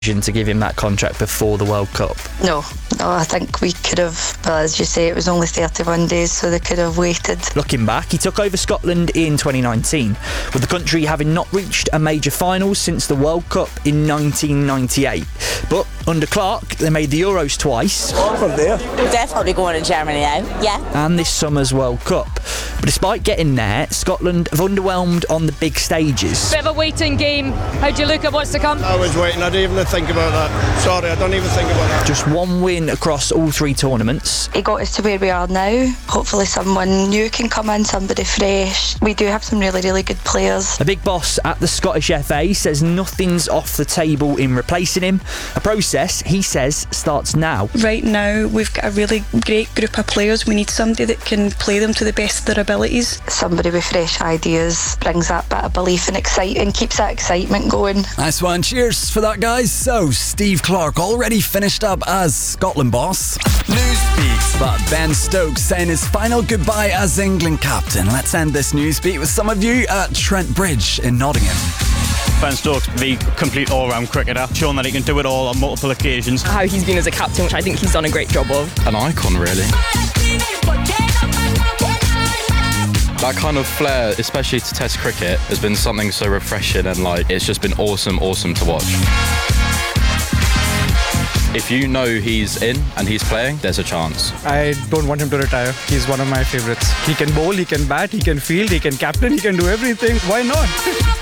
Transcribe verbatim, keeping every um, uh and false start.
to give him that contract before the World Cup? No, no, I think we could have, well, as you say, it was only thirty-one days, so they could have waited. Looking back, he took over Scotland in twenty nineteen, with the country having not reached a major final since the World Cup in nineteen ninety-eight. But under Clark, they made the Euros twice. We're there. We're definitely going to Germany now, yeah. And this summer's World Cup. But despite getting there, Scotland have underwhelmed on the big stages. Bit of a waiting game. How do you look at what's to come? I was waiting, I didn't even think about that. Sorry, I don't even think about that. Just one win across all three tournaments. It got us to where we are now. Hopefully someone new can come in, somebody fresh. We do have some really, really good players. A big boss at the Scottish F A says nothing's off the table in replacing him. A process, he says, starts now. Right now, we've got a really great group of players. We need somebody that can play them to the best of their abilities. Somebody with fresh ideas brings that bit of belief and exciting, keeps that excitement going. Nice one. Cheers for that, guys. So, Steve Clark already finished up as Scotland boss. Newsbeat. But Ben Stokes saying his final goodbye as England captain. Let's end this Newsbeat with some of you at Trent Bridge in Nottingham. Ben Stokes, the complete all-round cricketer, shown that he can do it all on multiple occasions. How he's been as a captain, which I think he's done a great job of. An icon, really. That kind of flair, especially to Test cricket, has been something so refreshing, and like it's just been awesome, awesome to watch. If you know he's in and he's playing, there's a chance. I don't want him to retire. He's one of my favourites. He can bowl, he can bat, he can field, he can captain, he can do everything. Why not?